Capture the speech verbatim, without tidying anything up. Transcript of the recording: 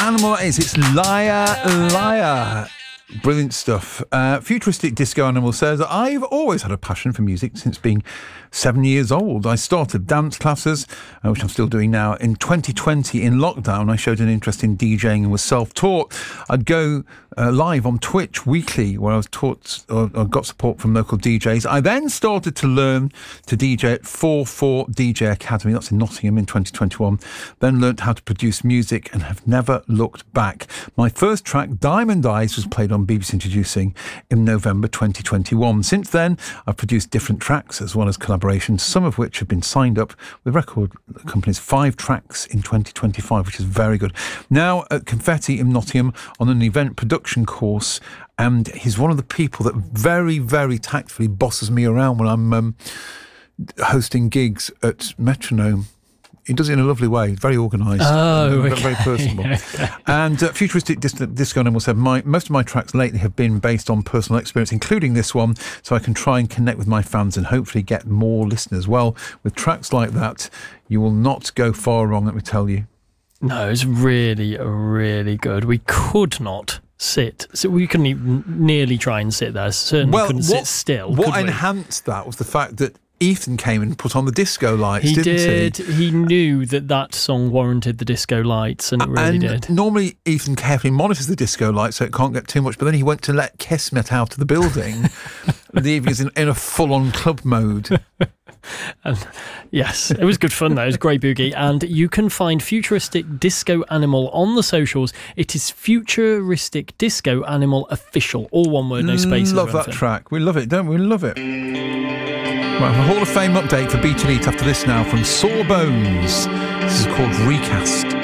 Animal that is. It's Liar, Liar. Brilliant stuff. Uh, Futuristic Disco Animal says, I've always had a passion for music since being seven years old. I started dance classes, uh, which I'm still doing now. In twenty twenty, in lockdown, I showed an interest in DJing and was self-taught. I'd go uh, live on Twitch weekly, where I was taught or, or got support from local D Js. I then started to learn to D J at four four D J Academy, that's in Nottingham, in twenty twenty-one. Then learnt how to produce music and have never looked back. My first track, Diamond Eyes, was played on B B C Introducing in November twenty twenty-one. Since then, I've produced different tracks as well as collaborations, some of which have been signed up with record companies. Five tracks in twenty twenty-five, which is very good. Now at Confetti in Nottingham on an event production course, and he's one of the people that very, very tactfully bosses me around when I'm um, hosting gigs at Metronome. He does it in a lovely way. Very organised. Oh, and okay. Very personable. Okay. And uh, Futuristic Dis- Disco Animal said, my, most of my tracks lately have been based on personal experience, including this one, so I can try and connect with my fans and hopefully get more listeners. Well, with tracks like that, you will not go far wrong, let me tell you. No, it's really, really good. We could not sit. So we couldn't even nearly try and sit there. Certainly well, couldn't what, sit still. What could we? enhanced that was the fact that Ethan came and put on the disco lights, he didn't did. he? He knew that that song warranted the disco lights, and it really and did. Normally, Ethan carefully monitors the disco lights so it can't get too much, but then he went to let Kismet out of the building. The evening is in, in a full-on club mode. And yes, it was good fun though. It was a great boogie. And you can find Futuristic Disco Animal on the socials. It is Futuristic Disco Animal Official. All one word, no spaces. Love that track. We love it, don't we? We love it. Right, a Hall of Fame update for Beat and Eat after this now from Sawbones. This is called Recast.